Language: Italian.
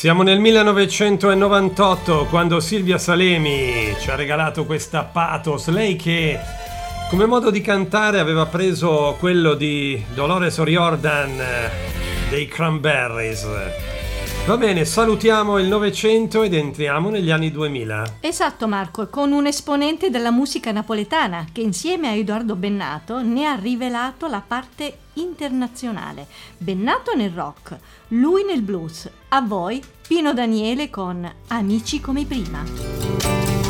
Siamo nel 1998 quando Silvia Salemi ci ha regalato questa Pathos, lei che come modo di cantare aveva preso quello di Dolores O'Riordan dei Cranberries. Va bene, salutiamo il Novecento ed entriamo negli anni 2000. Esatto Marco, con un esponente della musica napoletana che insieme a Edoardo Bennato ne ha rivelato la parte internazionale. Bennato nel rock, lui nel blues. A voi Pino Daniele con Amici come prima.